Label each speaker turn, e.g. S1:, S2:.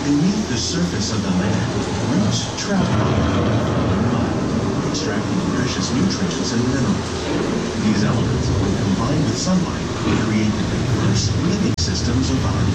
S1: Beneath the surface of the land, roots travel from the mud, extracting precious nutrients and minerals. These elements, when combined with sunlight, create the diverse living systems of our